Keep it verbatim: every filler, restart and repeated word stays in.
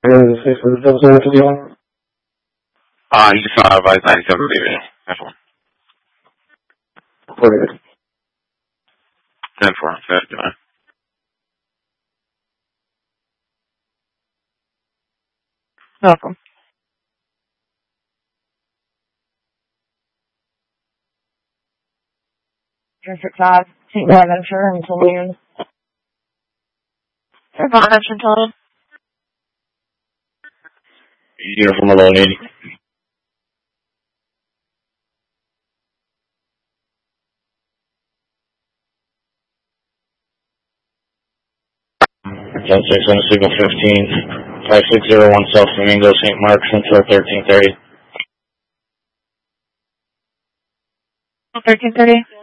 Uh, you just saw advised ninety-seven, leaving. That's one. Reported. ten four, that's fine. Welcome. District five, Saint Bonaventure until noon. Saint Bonaventure until noon. Uniform alone, eighty. ten six on signal fifteen. five six zero one South Flamingo, Saint Mark's until thirteen thirty. thirteen thirty.